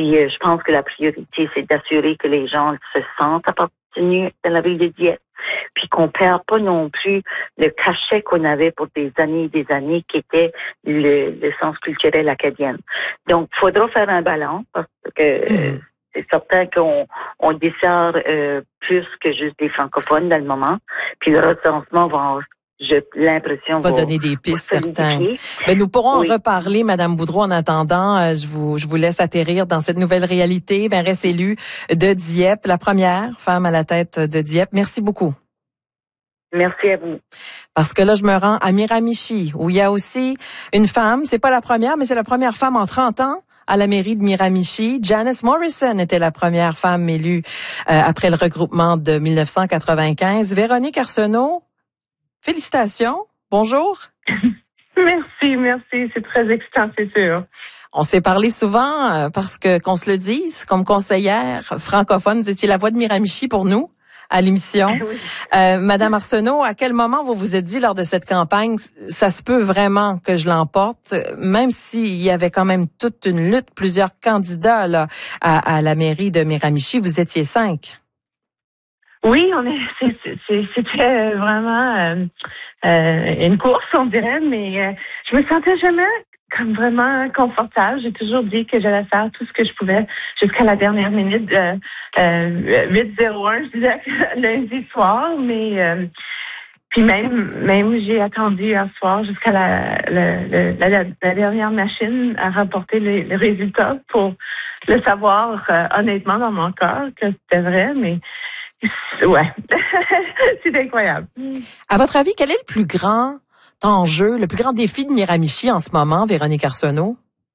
Puis, je pense que la priorité, c'est d'assurer que les gens se sentent appartenus dans la ville de Dieppe. Puis qu'on perd pas non plus le cachet qu'on avait pour des années, qui était le sens culturel acadien. Donc, il faudra faire un balance parce que c'est certain qu'on dessert plus que juste des francophones dans le moment. Puis le recensement j'ai l'impression va donner des pistes, certains. Mais nous pourrons en reparler, Madame Boudreau. En attendant, je vous laisse atterrir dans cette nouvelle réalité. Mairesse élue de Dieppe, la première femme à la tête de Dieppe. Merci beaucoup. Merci à vous. Parce que là, je me rends à Miramichi, où il y a aussi une femme. C'est pas la première, mais c'est la première femme en 30 ans à la mairie de Miramichi. Janice Morrison était la première femme élue après le regroupement de 1995. Véronique Arsenault, félicitations. Bonjour. Merci. C'est très excitant, c'est sûr. On s'est parlé souvent parce que, qu'on se le dise, comme conseillère francophone, vous étiez la voix de Miramichi pour nous à l'émission. Oui. Madame Arsenault, à quel moment vous vous êtes dit lors de cette campagne, ça se peut vraiment que je l'emporte, même s'il y avait quand même toute une lutte, plusieurs candidats là à la mairie de Miramichi, vous étiez 5. Oui, c'était vraiment une course, on dirait, mais je me sentais jamais comme vraiment confortable. J'ai toujours dit que j'allais faire tout ce que je pouvais jusqu'à la dernière minute. 8:01, je disais lundi soir, mais puis même j'ai attendu hier soir jusqu'à la dernière machine à rapporter les résultats pour le savoir honnêtement dans mon cœur que c'était vrai, mais ouais, c'est incroyable. À votre avis, quel est le plus grand enjeu, le plus grand défi de Miramichi en ce moment, Véronique Arsenault?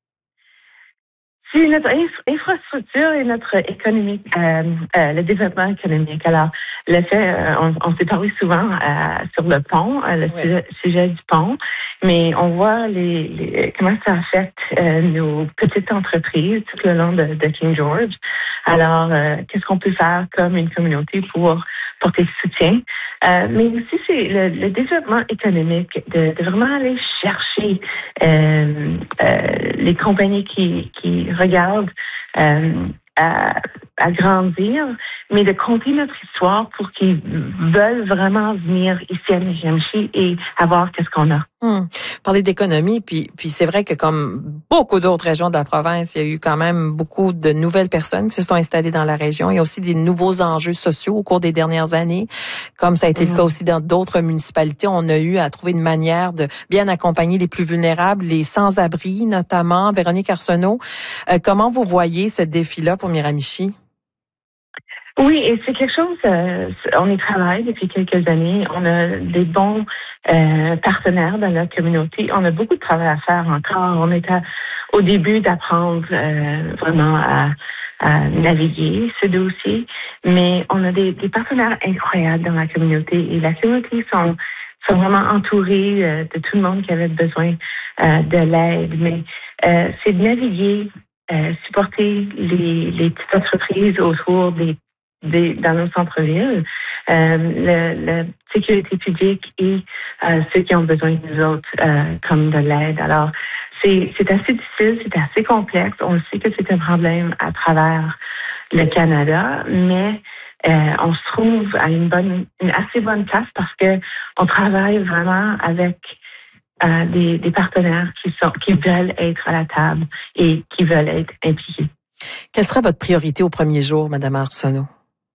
C'est notre infrastructure et notre économie, le développement économique. Alors, le fait, on s'est parlé souvent sur le pont, sujet du pont, mais on voit comment ça affecte nos petites entreprises tout le long de King George. Alors, qu'est-ce qu'on peut faire comme une communauté pour porter le soutien? Mais aussi, c'est le développement économique, de vraiment aller chercher les compagnies qui regardent à grandir, mais de conter notre histoire pour qu'ils veulent vraiment venir ici à Miramichi et avoir qu'est-ce qu'on a. Parler d'économie, puis c'est vrai que comme beaucoup d'autres régions de la province, il y a eu quand même beaucoup de nouvelles personnes qui se sont installées dans la région. Il y a aussi des nouveaux enjeux sociaux au cours des dernières années, comme ça a été le cas aussi dans d'autres municipalités. On a eu à trouver une manière de bien accompagner les plus vulnérables, les sans-abri notamment. Véronique Arsenault, comment vous voyez ce défi-là pour Miramichi? Oui, et c'est quelque chose, on y travaille depuis quelques années. On a des bons partenaires dans notre communauté. On a beaucoup de travail à faire encore. On est au début d'apprendre vraiment à naviguer ce dossier, mais on a des partenaires incroyables dans la communauté et la communauté sont vraiment entourés de tout le monde qui avait besoin de l'aide. Mais c'est de naviguer, supporter les petites entreprises autour dans nos centres-villes, la sécurité publique et ceux qui ont besoin de nous autres comme de l'aide. Alors, c'est assez difficile, c'est assez complexe. On sait que c'est un problème à travers le Canada, mais on se trouve à une assez bonne place parce que on travaille vraiment avec des partenaires qui veulent être à la table et qui veulent être impliqués. Quelle sera votre priorité au premier jour, Madame Arsenault?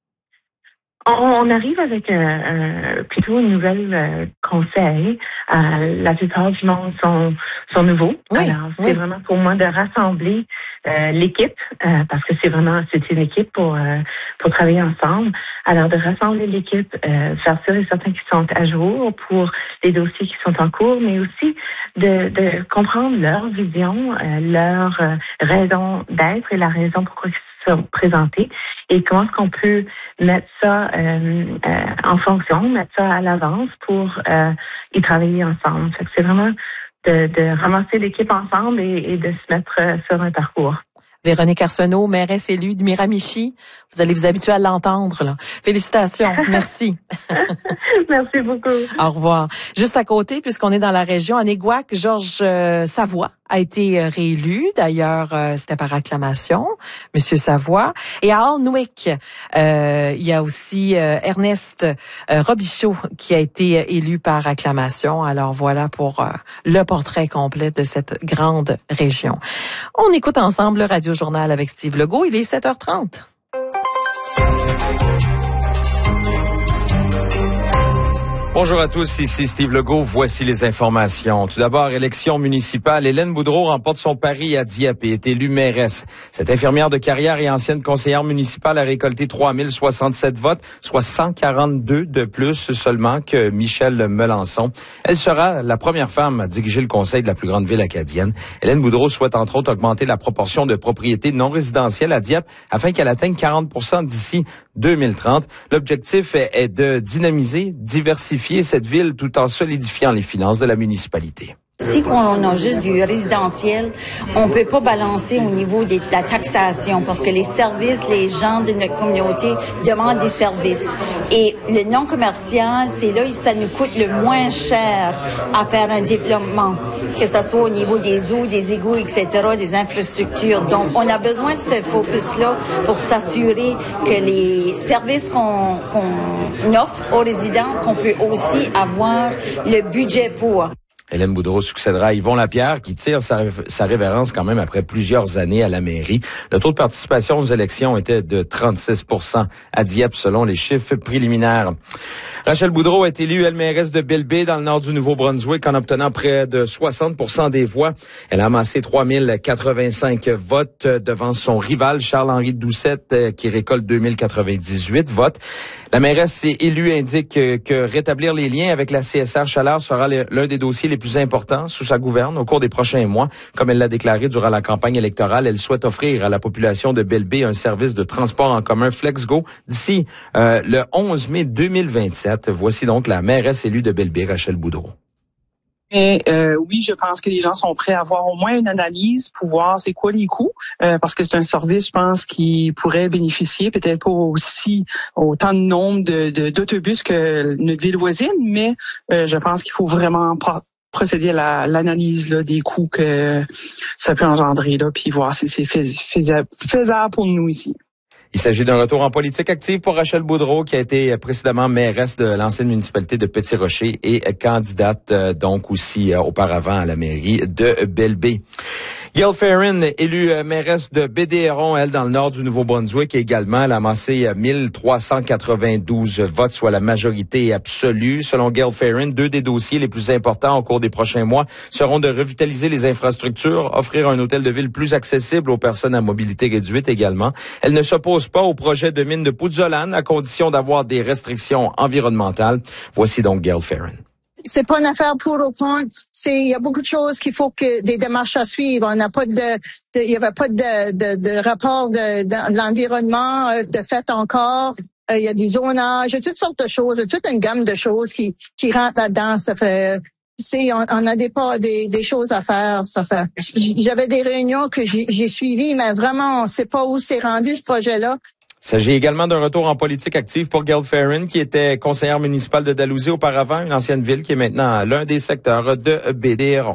On arrive avec plutôt une nouvelle conseil. La plupart du monde sont nouveaux. Alors, c'est vraiment pour moi de rassembler l'équipe, parce que c'est une équipe pour travailler ensemble. Alors, de rassembler l'équipe, faire sûr et certain qu'ils sont à jour pour les dossiers qui sont en cours, mais aussi de comprendre leur vision, leur raison d'être et la raison pourquoi ils se sont présentés et comment est-ce qu'on peut mettre ça en fonction, mettre ça à l'avance pour y travailler ensemble. Fait que c'est vraiment de ramasser l'équipe ensemble et de se mettre sur un parcours. Véronique Arsenault, mairesse élue de Miramichi. Vous allez vous habituer à l'entendre, là. Félicitations. Merci. Merci beaucoup. Au revoir. Juste à côté, puisqu'on est dans la région, à Néguac, Georges Savoie a été réélu. D'ailleurs, c'était par acclamation, Monsieur Savoie. Et à Alnwick, il y a aussi Ernest Robichaud qui a été élu par acclamation. Alors voilà pour le portrait complet de cette grande région. On écoute ensemble le Radio-Journal avec Steve Legault. Il est 7h30. Bonjour à tous, ici Steve Legault. Voici les informations. Tout d'abord, élection municipale. Hélène Boudreau remporte son pari à Dieppe et est élue mairesse. Cette infirmière de carrière et ancienne conseillère municipale a récolté 3067 votes, soit 142 de plus seulement que Michel Melançon. Elle sera la première femme à diriger le conseil de la plus grande ville acadienne. Hélène Boudreau souhaite entre autres augmenter la proportion de propriétés non résidentielles à Dieppe afin qu'elle atteigne 40% d'ici 2030. L'objectif est de dynamiser, diversifier cette ville tout en solidifiant les finances de la municipalité. Si on a juste du résidentiel, on peut pas balancer au niveau de la taxation parce que les services, les gens de notre communauté demandent des services. Et le non commercial, c'est là où ça nous coûte le moins cher à faire un développement, que ce soit au niveau des eaux, des égouts, etc., des infrastructures. Donc, on a besoin de ce focus-là pour s'assurer que les services qu'on offre aux résidents, qu'on peut aussi avoir le budget pour. Hélène Boudreau succédera à Yvon Lapierre, qui tire sa révérence quand même après plusieurs années à la mairie. Le taux de participation aux élections était de 36% à Dieppe, selon les chiffres préliminaires. Rachel Boudreau est élue, elle, mairesse de Belle Bay, dans le nord du Nouveau-Brunswick, en obtenant près de 60% des voix. Elle a amassé 3085 votes devant son rival, Charles-Henri Doucette, qui récolte 2098 votes. La mairesse élue indique que rétablir les liens avec la CSR Chaleur sera l'un des dossiers les plus importants sous sa gouverne au cours des prochains mois. Comme elle l'a déclaré durant la campagne électorale, elle souhaite offrir à la population de Belle Bay un service de transport en commun FlexGo d'ici le 11 mai 2027. Voici donc la mairesse élue de Belle Bay, Rachel Boudreau. Mais oui, je pense que les gens sont prêts à avoir au moins une analyse pour voir c'est quoi les coûts, parce que c'est un service, je pense, qui pourrait bénéficier peut-être pas aussi autant de nombre d'autobus que notre ville voisine, mais je pense qu'il faut vraiment procéder à l'analyse là, des coûts que ça peut engendrer, là, puis voir si c'est faisable pour nous ici. Il s'agit d'un retour en politique active pour Rachel Boudreau, qui a été précédemment mairesse de l'ancienne municipalité de Petit-Rocher et candidate donc aussi auparavant à la mairie de Belle Bay. Gail Farren, élue mairesse de Bédéron, elle, dans le nord du Nouveau-Brunswick également. Elle a amassé 1392 votes, soit la majorité absolue. Selon Gail Farren, 2 des dossiers les plus importants au cours des prochains mois seront de revitaliser les infrastructures, offrir un hôtel de ville plus accessible aux personnes à mobilité réduite également. Elle ne s'oppose pas au projet de mine de Pouzzolane à condition d'avoir des restrictions environnementales. Voici donc Gail Farren. C'est pas une affaire pour ou contre. Il y a beaucoup de choses qu'il faut que des démarches à suivre. On n'a pas il y avait pas de rapport de l'environnement de fait encore. Il y a du zonage, toutes sortes de choses, toute une gamme de choses qui rentrent là-dedans. Ça fait, on a des choses à faire. Ça fait. J'avais des réunions que j'ai suivies, mais vraiment, on sait pas où c'est rendu ce projet-là. Il s'agit également d'un retour en politique active pour Gail Farren, qui était conseillère municipale de Dalhousie auparavant, une ancienne ville qui est maintenant l'un des secteurs de Bédéron.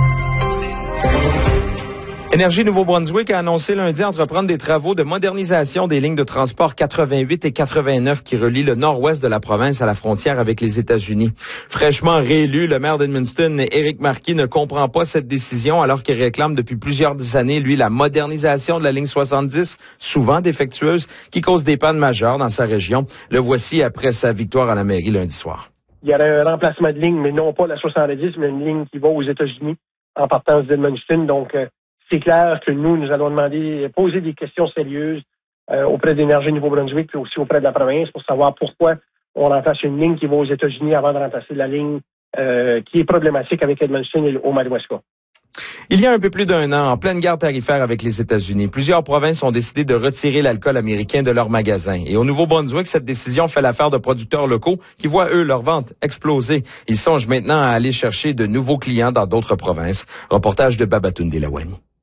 Énergie Nouveau-Brunswick a annoncé lundi entreprendre des travaux de modernisation des lignes de transport 88 et 89 qui relient le nord-ouest de la province à la frontière avec les États-Unis. Fraîchement réélu, le maire d'Edmundston, Éric Marquis, ne comprend pas cette décision alors qu'il réclame depuis plusieurs années, lui, la modernisation de la ligne 70, souvent défectueuse, qui cause des pannes majeures dans sa région. Le voici après sa victoire à la mairie lundi soir. Il y aurait un remplacement de ligne, mais non pas la 70, mais une ligne qui va aux États-Unis en partance d'Edmundston. Donc, c'est clair que nous allons poser des questions sérieuses auprès d'Énergie Nouveau-Brunswick puis aussi auprès de la province pour savoir pourquoi on remplace une ligne qui va aux États-Unis avant de remplacer la ligne qui est problématique avec Edmundston et au Madawaska. Il y a un peu plus d'un an, en pleine guerre tarifaire avec les États-Unis, plusieurs provinces ont décidé de retirer l'alcool américain de leurs magasins. Et au Nouveau-Brunswick, cette décision fait l'affaire de producteurs locaux qui voient, eux, leurs ventes exploser. Ils songent maintenant à aller chercher de nouveaux clients dans d'autres provinces. Reportage de Babatunde Lawani.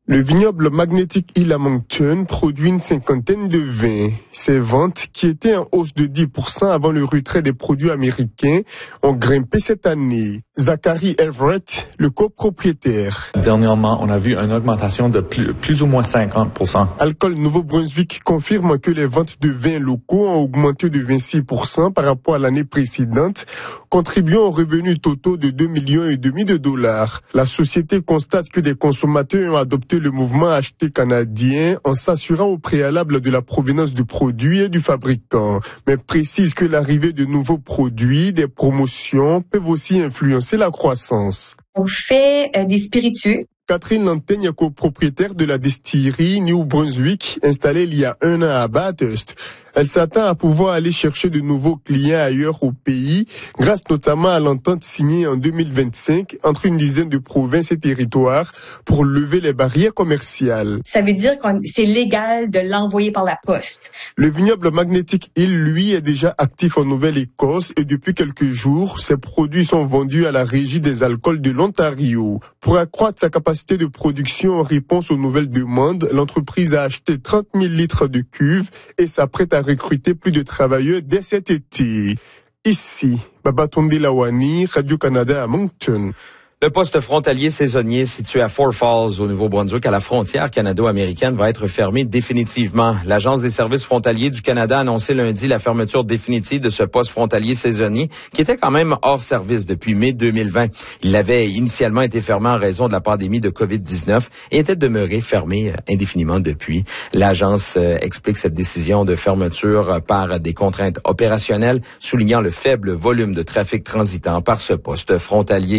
Le vignoble Magnetic Hill à Moncton produit une cinquantaine de vins. Ces ventes, qui étaient en hausse de 10% avant le retrait des produits américains, ont grimpé cette année. Zachary Everett, le copropriétaire. Dernièrement, on a vu une augmentation de plus ou moins 50%. Alcool Nouveau-Brunswick confirme que les ventes de vins locaux ont augmenté de 26% par rapport à l'année précédente, contribuant aux revenus totaux de 2,5 millions de dollars. La société constate que des consommateurs ont adopté le mouvement acheter canadien en s'assurant au préalable de la provenance du produit et du fabricant, mais précise que l'arrivée de nouveaux produits, des promotions peuvent aussi influencer la croissance. On fait des spiritueux. Catherine Lantaigne, copropriétaire de la distillerie New Brunswick, installée il y a 1 an à Bathurst. Elle s'attend à pouvoir aller chercher de nouveaux clients ailleurs au pays, grâce notamment à l'entente signée en 2025 entre une dizaine de provinces et territoires pour lever les barrières commerciales. Ça veut dire que c'est légal de l'envoyer par la poste. Le vignoble Magnetic Hill, lui, est déjà actif en Nouvelle-Écosse et depuis quelques jours, ses produits sont vendus à la Régie des alcools de l'Ontario. Pour accroître sa capacité de production en réponse aux nouvelles demandes, l'entreprise a acheté 30 000 litres de cuves et s'apprête à recruter plus de travailleurs dès cet été. Ici, Babatunde Lawani, Radio-Canada à Moncton. Le poste frontalier saisonnier situé à Four Falls, au Nouveau-Brunswick, à la frontière canado-américaine, va être fermé définitivement. L'Agence des services frontaliers du Canada a annoncé lundi la fermeture définitive de ce poste frontalier saisonnier, qui était quand même hors service depuis mai 2020. Il avait initialement été fermé en raison de la pandémie de COVID-19 et était demeuré fermé indéfiniment depuis. L'agence explique cette décision de fermeture par des contraintes opérationnelles, soulignant le faible volume de trafic transitant par ce poste frontalier.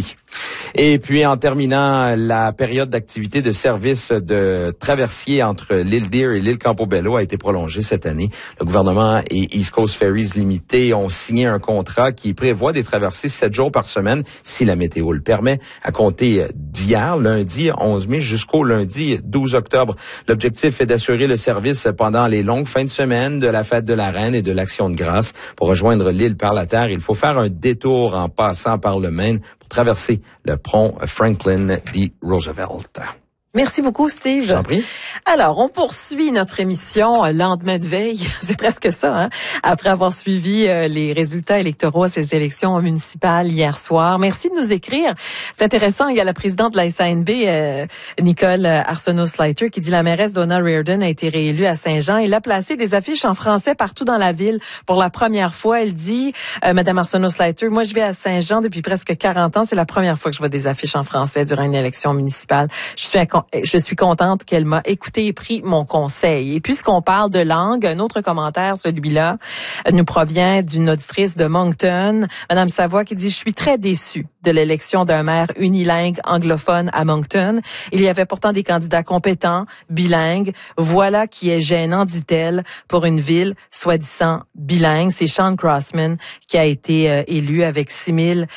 Et puis, en terminant, la période d'activité de service de traversier entre l'île Deer et l'île Campobello a été prolongée cette année. Le gouvernement et East Coast Ferries Limited ont signé un contrat qui prévoit des traversées 7 jours par semaine, si la météo le permet, à compter d'hier, lundi 11 mai, jusqu'au lundi 12 octobre. L'objectif est d'assurer le service pendant les longues fins de semaine de la fête de la Reine et de l'Action de grâce. Pour rejoindre l'île par la terre, il faut faire un détour en passant par le Maine pour traverser le pont Franklin D. Roosevelt. Merci beaucoup, Steve. Je t'en prie. Alors, on poursuit notre émission lendemain de veille. C'est presque ça, hein? Après avoir suivi les résultats électoraux à ces élections municipales hier soir. Merci de nous écrire. C'est intéressant. Il y a la présidente de la SANB, Nicole Arsenault-Slater, qui dit la mairesse Donna Reardon a été réélue à Saint-Jean. Elle a placé des affiches en français partout dans la ville pour la première fois. Elle dit, Madame Arsenault-Slater, moi, je vais à Saint-Jean depuis presque 40 ans. C'est la première fois que je vois des affiches en français durant une élection municipale. Je suis contente qu'elle m'a écouté et pris mon conseil. Et puisqu'on parle de langue, un autre commentaire, celui-là, nous provient d'une auditrice de Moncton, Madame Savoie, qui dit « Je suis très déçue de l'élection d'un maire unilingue anglophone à Moncton. Il y avait pourtant des candidats compétents, bilingues. Voilà qui est gênant, dit-elle, pour une ville soi-disant bilingue. » C'est Sean Crossman qui a été élu avec 6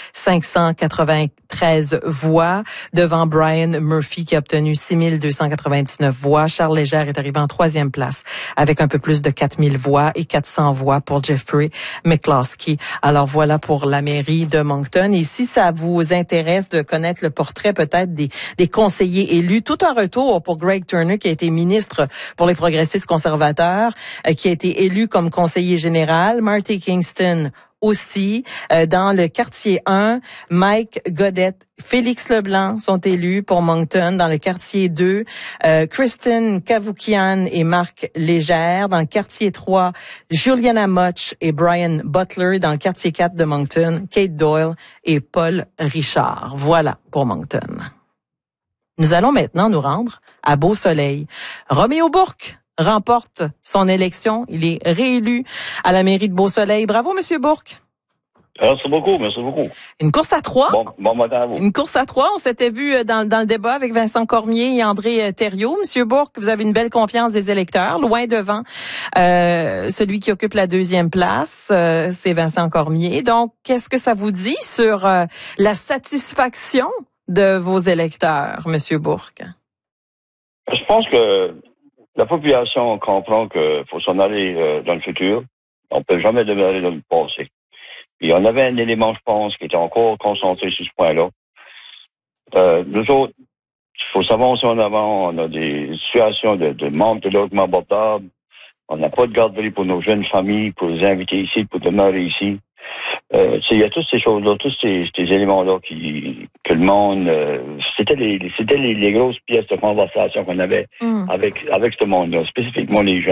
593 voix devant Brian Murphy qui a obtenu 6 299 voix. Charles Légère est arrivé en 3e place avec un peu plus de 4 000 voix et 400 voix pour Jeffrey McCloskey. Alors voilà pour la mairie de Moncton. Et si ça vous intéresse de connaître le portrait peut-être des conseillers élus, tout un retour pour Greg Turner qui a été ministre pour les progressistes conservateurs, qui a été élu comme conseiller général. Marty Kingston aussi. Dans le quartier 1, Mike Godette, Félix Leblanc sont élus pour Moncton. Dans le quartier 2, Kristen Kavoukian et Marc Légère. Dans le quartier 3, Juliana Mutch et Brian Butler. Dans le quartier 4 de Moncton, Kate Doyle et Paul Richard. Voilà pour Moncton. Nous allons maintenant nous rendre à Beau-Soleil. Roméo Bourque remporte son élection. Il est réélu à la mairie de Beau-Soleil. Bravo, Monsieur Bourque. Merci beaucoup, merci beaucoup. Une course à 3. Bon matin à vous. Une course à 3. On s'était vu dans le débat avec Vincent Cormier et André Thériault. Monsieur Bourque, vous avez une belle confiance des électeurs, loin devant celui qui occupe la 2e place, c'est Vincent Cormier. Donc, qu'est-ce que ça vous dit sur la satisfaction de vos électeurs, Monsieur Bourque? Je pense que la population comprend qu'il faut s'en aller dans le futur. On ne peut jamais demeurer dans le passé. Il y en avait un élément, je pense, qui était encore concentré sur ce point-là. Nous autres, faut s'avancer en avant. On a des situations de manque de logement abordable. On n'a pas de garderie pour nos jeunes familles, pour les inviter ici, pour demeurer ici. Il y a toutes ces choses-là, tous ces éléments-là que le monde, c'était les grosses pièces de conversation qu'on avait avec ce monde-là, spécifiquement les jeunes.